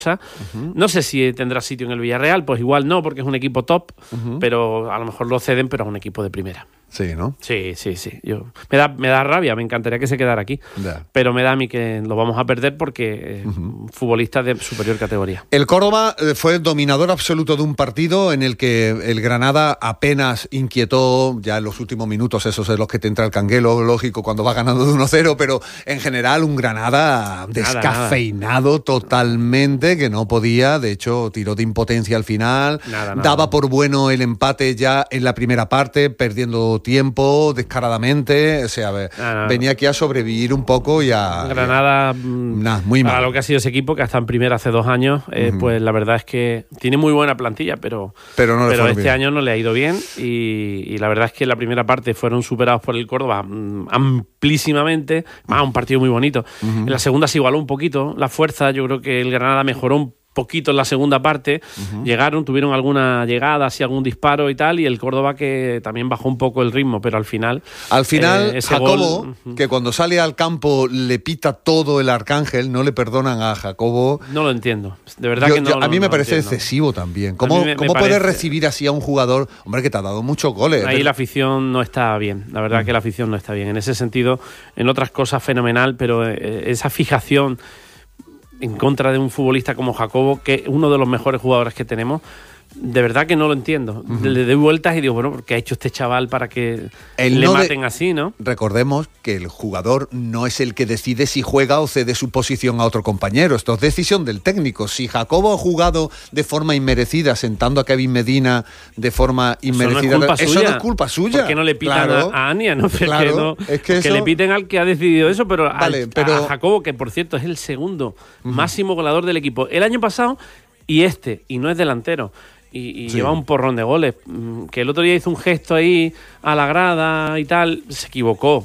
No sé si tendrá sitio en el Villarreal, pues igual no, porque es un equipo top, pero a lo mejor lo ceden, pero es un equipo de primera. Sí, ¿no? Sí. Me da rabia, me encantaría que se quedara aquí. Ya. Pero me da a mí que lo vamos a perder porque futbolista de superior categoría. El Córdoba fue dominador absoluto de un partido en el que el Granada apenas inquietó, ya en los últimos minutos, esos es los que te entra el canguelo, lógico, cuando va ganando de 1-0, pero en general un Granada descafeinado totalmente, que no podía, de hecho tiró de impotencia al final, daba por bueno el empate ya en la primera parte, perdiendo tiempo descaradamente, o sea, venía aquí a sobrevivir un poco y a... Granada, muy mal. Para lo que ha sido ese equipo, que hasta en primera hace 2 años, pues la verdad es que tiene muy buena plantilla, pero este año no le ha ido bien y la verdad es que en la primera parte fueron superados por el Córdoba amplísimamente, un partido muy bonito. En la segunda se igualó un poquito la fuerza, yo creo que el Granada mejoró un poquito en la segunda parte, tuvieron alguna llegada, así algún disparo y tal, y el Córdoba que también bajó un poco el ritmo, pero al final Jacobo, gol, que cuando sale al campo le pita todo el Arcángel, no le perdonan a Jacobo. No lo entiendo, de verdad que no. A mí me parece excesivo también. ¿Cómo puedes recibir así a un jugador, hombre, que te ha dado muchos goles? Ahí la afición no está bien, la verdad que la afición no está bien. En ese sentido, en otras cosas fenomenal, pero esa fijación en contra de un futbolista como Jacobo, que es uno de los mejores jugadores que tenemos, de verdad que no lo entiendo. Le doy vueltas y digo, bueno, ¿qué ha hecho este chaval para que le maten así, no? Recordemos que el jugador no es el que decide si juega o cede su posición a otro compañero. Esto es decisión del técnico. Si Jacobo ha jugado de forma inmerecida, sentando a Kevin Medina de forma inmerecida, eso no es culpa suya. ¿Por qué no le pitan a Ania? ¿No? Que le piten al que ha decidido eso, pero a Jacobo, que por cierto es el segundo máximo goleador del equipo el año pasado y no es delantero. Y lleva un porrón de goles. Que el otro día hizo un gesto ahí a la grada y tal. Se equivocó,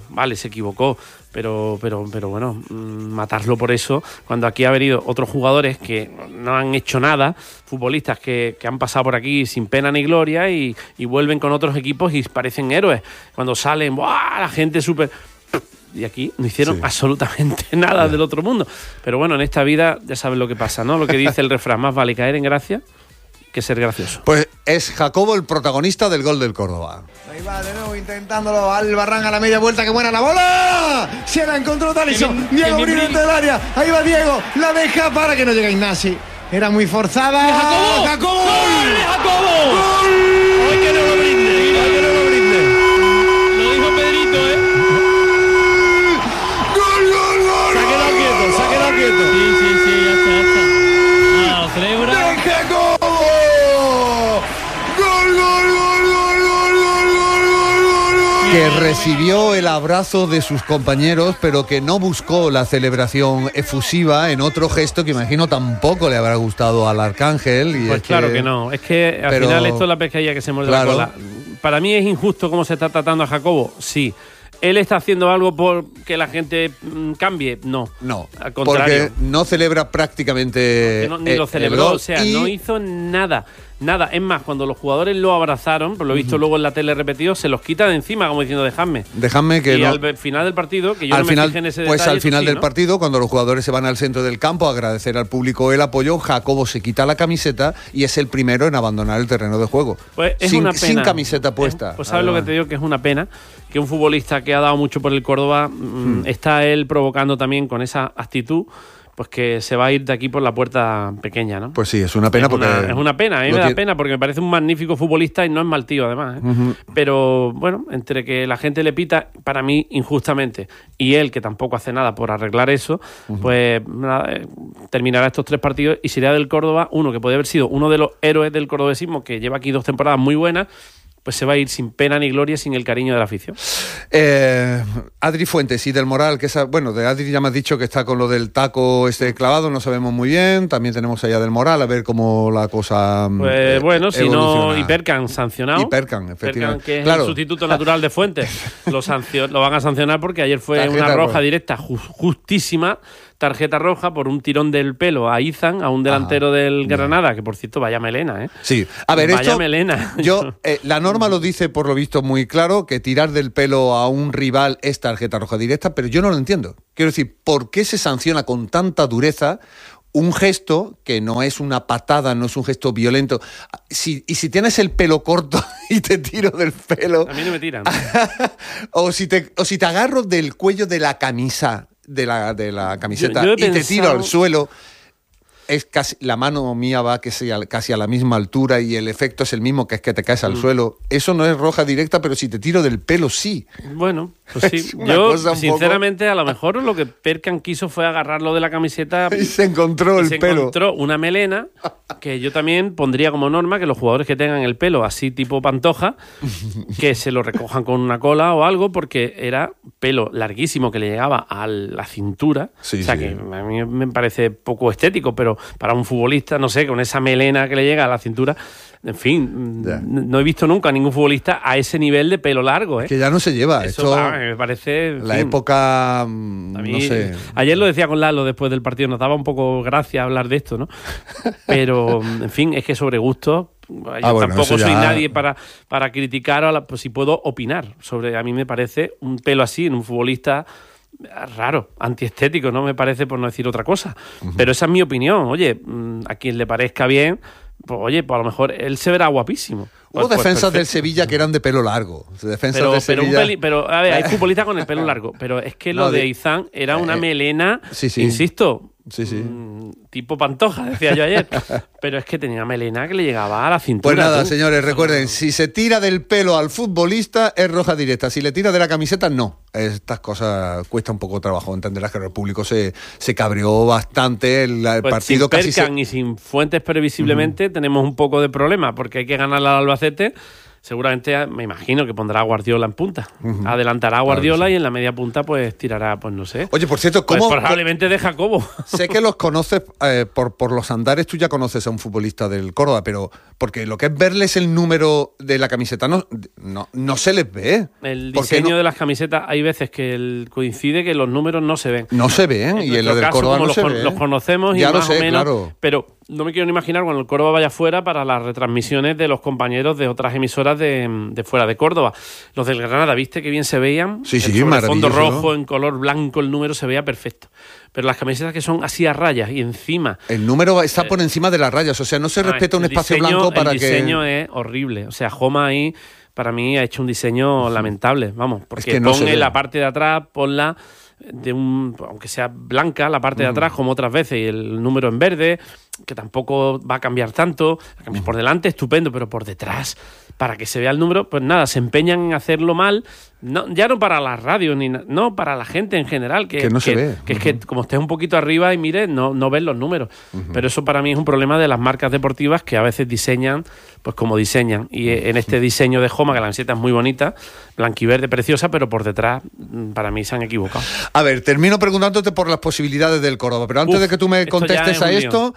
pero bueno, matarlo por eso, cuando aquí ha venido otros jugadores que no han hecho nada, futbolistas que han pasado por aquí sin pena ni gloria y vuelven con otros equipos y parecen héroes. Cuando salen, ¡buah!, la gente súper... Y aquí no hicieron absolutamente nada del otro mundo. Pero bueno, en esta vida ya sabes lo que pasa, ¿no? Lo que dice el refrán, más vale caer en gracia que ser gracioso. Pues es Jacobo el protagonista del gol del Córdoba. Ahí va de nuevo intentándolo Albarrán a la media vuelta, que buena la bola. Se la encontró Talisson. Diego Brino dentro del área. Ahí va Diego, la deja para que no llegue Ignasi. Era muy forzada. ¡Jacobo! ¡Gol! ¡Jacobo! ¡Gol! ¡Ay, que no lo brinde! ¡Ay, que no lo brinde! Lo dijo Pedrito, ¡Gol! Se ha quedado quieto. Sí, ya está. Lo celebra. ¡De Jacobo! Que recibió el abrazo de sus compañeros, pero que no buscó la celebración efusiva en otro gesto que imagino tampoco le habrá gustado al Arcángel. Pues claro que no, es que al final esto es la pescadilla que se muerde la cola. Para mí es injusto cómo se está tratando a Jacobo, sí. ¿Él está haciendo algo por que la gente cambie? No, al contrario. Porque no celebra prácticamente ni lo celebró, o sea, no hizo nada. Es más, cuando los jugadores lo abrazaron, por lo visto luego en la tele repetido, se los quita de encima, como diciendo, dejadme que... Y al final del partido, que yo no me fijé en ese detalle... Pues al final del partido, cuando los jugadores se van al centro del campo a agradecer al público el apoyo, Jacobo se quita la camiseta y es el primero en abandonar el terreno de juego. Pues es una pena. Sin camiseta puesta. Pues sabes lo que te digo, que es una pena que un futbolista que ha dado mucho por el Córdoba está él provocando también con esa actitud, pues que se va a ir de aquí por la puerta pequeña, ¿no? Pues sí, es una pena porque... Es una pena, a mí me da pena porque me parece un magnífico futbolista y no es mal tío, además. Pero, bueno, entre que la gente le pita, para mí, injustamente, y él, que tampoco hace nada por arreglar eso, pues nada, terminará estos 3 partidos y sería del Córdoba uno que puede haber sido uno de los héroes del cordobesismo, que lleva aquí 2 temporadas muy buenas, pues se va a ir sin pena ni gloria, sin el cariño de la afición. Adri Fuentes y del Moral, que de Adri ya me has dicho que está con lo del taco clavado, no sabemos muy bien. También tenemos allá del Moral, a ver cómo la cosa pues bueno, si no, Hipercan sancionado. Hipercan, efectivamente. Que es el sustituto natural de Fuentes. Lo van a sancionar porque ayer fue tarjeta una roja directa justísima. Tarjeta roja por un tirón del pelo a Izan, a un delantero del Granada, que por cierto, vaya melena, ¿eh? Sí, a ver, vaya melena. La norma lo dice por lo visto muy claro, que tirar del pelo a un rival es tarjeta roja directa, pero yo no lo entiendo. Quiero decir, ¿por qué se sanciona con tanta dureza un gesto que no es una patada, no es un gesto violento. Si tienes el pelo corto y te tiro del pelo... A mí no me tiran. o si te agarro del cuello de la camisa, de la camiseta, yo he y te pensado... tiro al suelo... Es casi, la mano mía va casi a la misma altura y el efecto es el mismo, que es que te caes al suelo. Eso no es roja directa, pero si te tiro del pelo, sí. Bueno, pues sí. Yo, sinceramente, a lo mejor lo que Perkan quiso fue agarrarlo de la camiseta y se encontró el pelo. Se encontró una melena, que yo también pondría como norma que los jugadores que tengan el pelo así tipo Pantoja, que se lo recojan con una cola o algo, porque era pelo larguísimo que le llegaba a la cintura. Sí, o sea, que a mí me parece poco estético, pero para un futbolista, no sé, con esa melena que le llega a la cintura, en fin, no he visto nunca a ningún futbolista a ese nivel de pelo largo, ¿eh? Que ya no se lleva. Eso me parece... La época, no sé... Ayer lo decía con Lalo después del partido, nos daba un poco gracia hablar de esto, ¿no? Pero, en fin, es que sobre gusto... Yo tampoco soy nadie para criticar, pues si puedo opinar sobre... A mí me parece un pelo así en un futbolista... raro, antiestético, no me parece, por no decir otra cosa. Pero esa es mi opinión. Oye, a quien le parezca bien, pues oye, pues a lo mejor él se verá guapísimo. Hubo defensas del Sevilla que eran de pelo largo. Pero a ver, hay futbolistas con el pelo largo, pero es que lo de Izan era una melena, insisto, tipo Pantoja, decía yo ayer, pero es que tenía melena que le llegaba a la cintura. Pues nada, señores, recuerden, si se tira del pelo al futbolista es roja directa, si le tira de la camiseta no. Estas cosas cuesta un poco trabajo, entenderás que el público se cabreó bastante, el pues partido sin Perkan y sin Fuentes previsiblemente tenemos un poco de problema, porque hay que ganar al Albacete. Seguramente, me imagino que pondrá a Guardiola en punta. Adelantará a Guardiola y en la media punta pues tirará, pues no sé. Oye, por cierto, ¿cómo? Pues probablemente de Jacobo. Sé que los conoces, por los andares tú ya conoces a un futbolista del Córdoba, pero porque lo que es verles el número de la camiseta no se les ve. El diseño de las camisetas, hay veces que coincide que los números no se ven. No se ven, y en lo del Córdoba no se ve. Los conocemos ya y más lo sé, o menos, claro. Pero no me quiero ni imaginar cuando el Córdoba vaya fuera para las retransmisiones de los compañeros de otras emisoras de fuera de Córdoba. Los del Granada, ¿viste qué bien se veían? Sí, el fondo rojo, en color blanco, el número se veía perfecto. Pero las camisetas que son así a rayas y encima... El número está por encima de las rayas, o sea, no se respeta un espacio blanco para que... El diseño es horrible. O sea, Joma ahí, para mí, ha hecho un diseño lamentable, vamos. Porque es que pon en la parte de atrás, ponla... aunque sea blanca la parte de atrás como otras veces, y el número en verde, que tampoco va a cambiar tanto. Por delante estupendo, pero por detrás, para que se vea el número, pues nada, se empeñan en hacerlo mal, ya no para la radio, no para la gente en general, que no se ve. Que es que como estés un poquito arriba y mires, no ves los números. Pero eso para mí es un problema de las marcas deportivas, que a veces diseñan pues como diseñan, y en este diseño de Joma, que la camiseta es muy bonita, blanquiverde, preciosa, pero por detrás para mí se han equivocado. A ver, termino preguntándote por las posibilidades del Córdoba, pero antes de que tú me contestes a esto,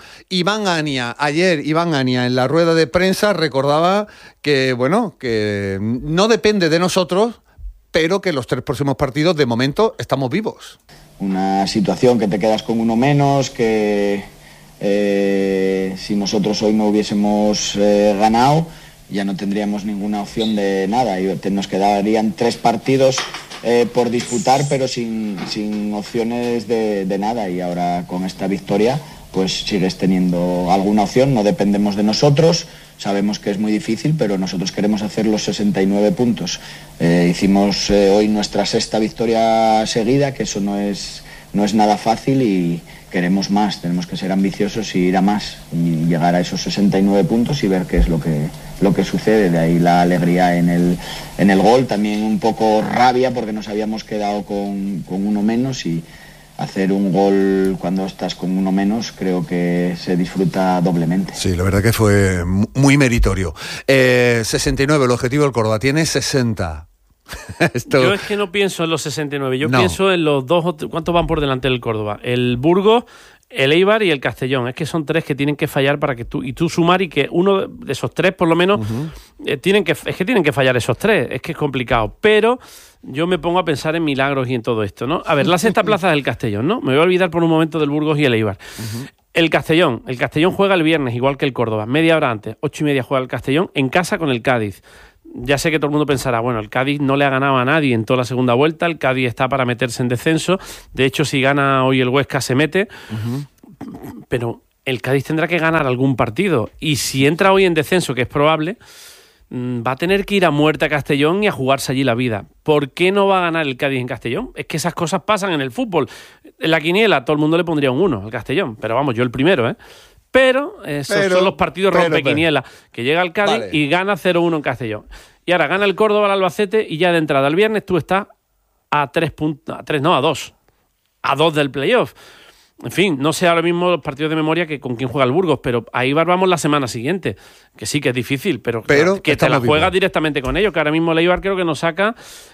ayer Iván Ania en la rueda de prensa recordaba que, bueno, que no depende de nosotros, pero que los 3 próximos partidos de momento estamos vivos. Una situación que te quedas con uno menos, que si nosotros hoy no hubiésemos ganado, ya no tendríamos ninguna opción de nada, y nos quedarían 3 partidos por disputar, pero sin opciones de nada, y ahora con esta victoria pues sigues teniendo alguna opción. No dependemos de nosotros, sabemos que es muy difícil, pero nosotros queremos hacer los 69 puntos. Hicimos hoy nuestra 6ª victoria seguida, que eso no es nada fácil, y queremos más, tenemos que ser ambiciosos y ir a más, y llegar a esos 69 puntos y ver qué es lo que sucede. De ahí la alegría en el gol, también un poco rabia porque nos habíamos quedado con uno menos, y hacer un gol cuando estás con uno menos creo que se disfruta doblemente. Sí, la verdad que fue muy meritorio. 69, el objetivo del Córdoba, tiene 60. Yo es que no pienso en los 69, pienso en los 2, ¿cuántos van por delante del Córdoba? El Burgos, el Eibar y el Castellón. Es que son 3 que tienen que fallar para que tú sumar, y que uno de esos 3 por lo menos tienen que fallar esos 3. Es que es complicado, pero yo me pongo a pensar en milagros y en todo esto, ¿no? A ver, la 6ª plaza del Castellón, ¿no? Me voy a olvidar por un momento del Burgos y el Eibar. El Castellón juega el viernes igual que el Córdoba, media hora antes, 8:30 juega el Castellón en casa con el Cádiz. Ya sé que todo el mundo pensará, bueno, el Cádiz no le ha ganado a nadie en toda la segunda vuelta, el Cádiz está para meterse en descenso, de hecho si gana hoy el Huesca se mete. pero el Cádiz tendrá que ganar algún partido. Y si entra hoy en descenso, que es probable, va a tener que ir a muerte a Castellón y a jugarse allí la vida. ¿Por qué no va a ganar el Cádiz en Castellón? Es que esas cosas pasan en el fútbol. En la quiniela todo el mundo le pondría un 1 al Castellón, pero vamos, yo el primero, ¿eh? Pero son los partidos rompequiniela, que llega al Cádiz y gana 0-1 en Castellón. Y ahora gana el Córdoba al Albacete y ya de entrada el viernes tú estás a 2. A 2 del playoff. En fin, no sé ahora mismo los partidos de memoria que con quién juega el Burgos, pero ahí vamos la semana siguiente. Que sí, que es difícil, pero que te la juegas directamente con ellos, que ahora mismo el Eibar creo que nos saca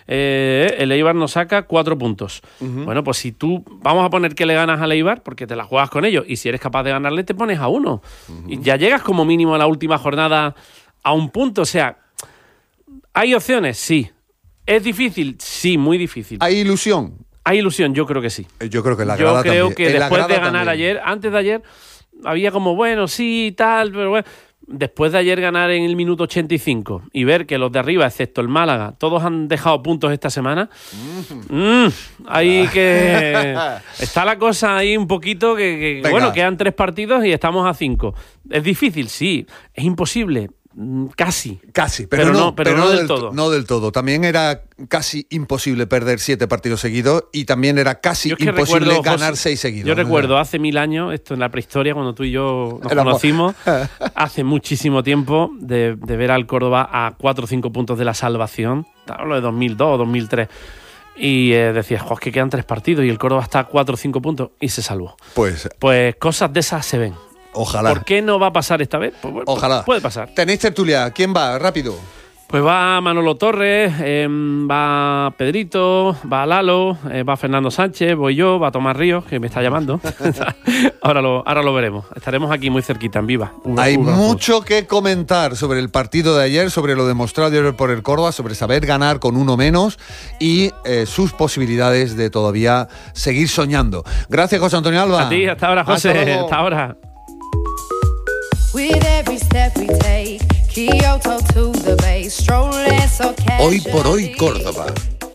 4 puntos. Uh-huh. Bueno, pues si tú, vamos a poner que le ganas al Eibar, porque te la juegas con ellos, y si eres capaz de ganarle te pones a 1. Uh-huh. Y ya llegas como mínimo a la última jornada a 1 punto. O sea, ¿hay opciones? Sí. ¿Es difícil? Sí, muy difícil. ¿Hay ilusión? Hay ilusión, yo creo que sí. Yo creo que la grada también. Yo creo que después de ganar ayer, antes de ayer, había como, bueno, sí, tal, pero bueno. Después de ayer ganar en el minuto 85 y ver que los de arriba, excepto el Málaga, todos han dejado puntos esta semana, ahí que está la cosa ahí un poquito que bueno, quedan 3 partidos y estamos a 5. ¿Es difícil? Sí. ¿Es imposible? Casi, pero no del todo. No del todo. También era casi imposible perder 7 partidos seguidos y también era casi imposible ganar 6 seguidos. Yo recuerdo hace 1000 años, esto en la prehistoria, cuando tú y yo nos conocimos, hace muchísimo tiempo, de ver al Córdoba a 4 o 5 puntos de la salvación. Hablo de 2002 o 2003. Y decías, es que quedan 3 partidos y el Córdoba está a 4 o 5 puntos y se salvó. Pues cosas de esas se ven. Ojalá. ¿Por qué no va a pasar esta vez? Pues, bueno, ojalá. Puede pasar. ¿Tenéis tertulia? ¿Quién va? Rápido. Pues va Manolo Torres, va Pedrito, va Lalo, va Fernando Sánchez, voy yo, va Tomás Ríos, que me está llamando. ahora lo veremos. Estaremos aquí muy cerquita, en Viva. Hay mucho que comentar sobre el partido de ayer, sobre lo demostrado ayer por el Córdoba, sobre saber ganar con 1 menos y sus posibilidades de todavía seguir soñando. Gracias, José Antonio Alba. A ti, hasta ahora, José. Hasta ahora. Hoy por hoy Córdoba.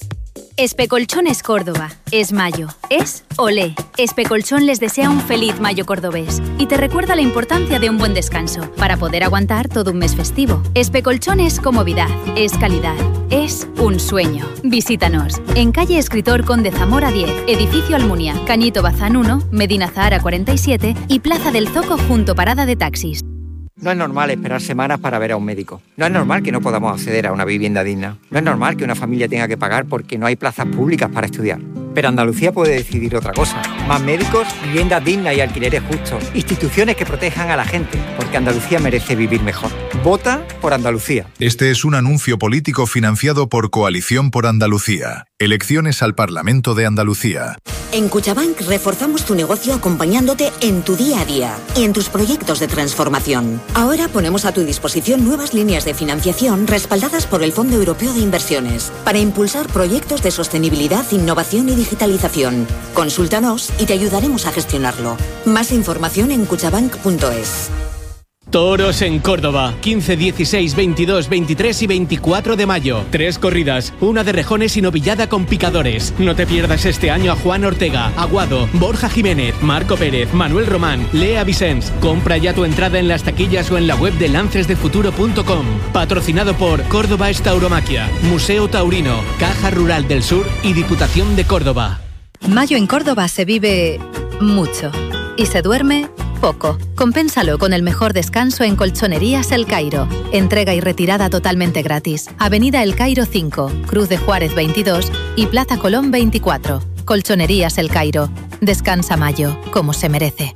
Especolchones Córdoba. Es mayo. Es olé. Especolchón les desea un feliz mayo cordobés y te recuerda la importancia de un buen descanso para poder aguantar todo un mes festivo. Especolchón es comodidad, es calidad, es un sueño. Visítanos en calle Escritor Conde Zamora 10, Edificio Almunia, Cañito Bazán 1, Medina Zahara 47 y Plaza del Zoco junto parada de taxis. No es normal esperar semanas para ver a un médico. No es normal que no podamos acceder a una vivienda digna. No es normal que una familia tenga que pagar porque no hay plazas públicas para estudiar. Pero Andalucía puede decidir otra cosa. Más médicos, viviendas dignas y alquileres justos. Instituciones que protejan a la gente, porque Andalucía merece vivir mejor. Vota por Andalucía. Este es un anuncio político financiado por Coalición por Andalucía. Elecciones al Parlamento de Andalucía. En Cuchabank reforzamos tu negocio acompañándote en tu día a día y en tus proyectos de transformación. Ahora ponemos a tu disposición nuevas líneas de financiación respaldadas por el Fondo Europeo de Inversiones para impulsar proyectos de sostenibilidad, innovación y digitalización. Consúltanos y te ayudaremos a gestionarlo. Más información en cuchabank.es. Toros en Córdoba, 15, 16, 22, 23 y 24 de mayo. 3 corridas, una de rejones y novillada con picadores. No te pierdas este año a Juan Ortega, Aguado, Borja Jiménez, Marco Pérez, Manuel Román, Lea Vicens. Compra ya tu entrada en las taquillas o en la web de lancesdefuturo.com. Patrocinado por Córdoba Tauromaquia, Museo Taurino, Caja Rural del Sur y Diputación de Córdoba. Mayo en Córdoba se vive mucho y se duerme poco. Compénsalo con el mejor descanso en Colchonerías El Cairo. Entrega y retirada totalmente gratis. Avenida El Cairo 5, Cruz de Juárez 22 y Plaza Colón 24. Colchonerías El Cairo. Descansa mayo, como se merece.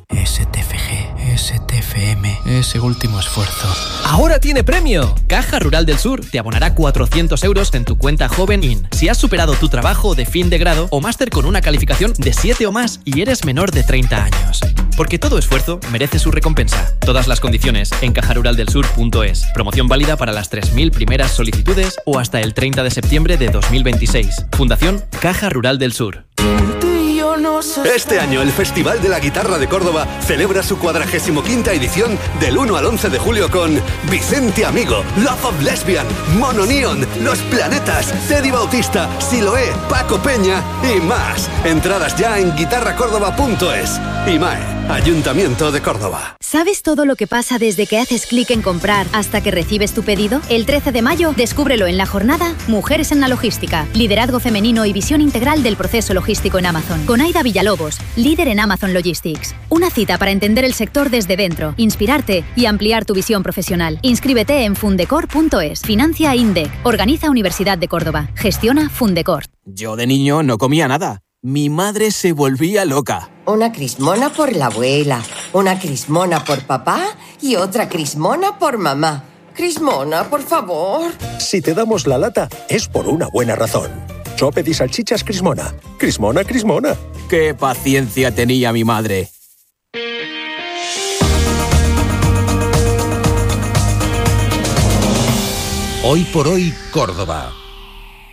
STFG, STFM, ese último esfuerzo. ¡Ahora tiene premio! Caja Rural del Sur te abonará 400 euros en tu cuenta Joven In. Si has superado tu trabajo de fin de grado o máster con una calificación de 7 o más y eres menor de 30 años. Porque todo esfuerzo merece su recompensa. Todas las condiciones en cajaruraldelsur.es. Promoción válida para las 3.000 primeras solicitudes o hasta el 30 de septiembre de 2026. Fundación Caja Rural del Sur. Tú y yo Este año el Festival de la Guitarra de Córdoba celebra su 45ª edición del 1 al 11 de julio con Vicente Amigo, Love of Lesbian, Mono Neon, Los Planetas, Teddy Bautista, Siloé, Paco Peña y más. Entradas ya en guitarracórdoba.es. IMAE, Ayuntamiento de Córdoba. ¿Sabes todo lo que pasa desde que haces clic en comprar hasta que recibes tu pedido? El 13 de mayo, descúbrelo en la jornada Mujeres en la Logística, liderazgo femenino y visión integral del proceso logístico en Amazon. Con Aida Villalobos, líder en Amazon Logistics. Una cita para entender el sector desde dentro, inspirarte y ampliar tu visión profesional. Inscríbete en fundecor.es. Financia INDEC. Organiza Universidad de Córdoba. Gestiona Fundecor. Yo de niño no comía nada. Mi madre se volvía loca. Una crismona por la abuela, una crismona por papá y otra crismona por mamá. Crismona, por favor. Si te damos la lata, es por una buena razón. Sope y salchichas Crismona. Crismona, Crismona. ¡Qué paciencia tenía mi madre! Hoy por hoy, Córdoba.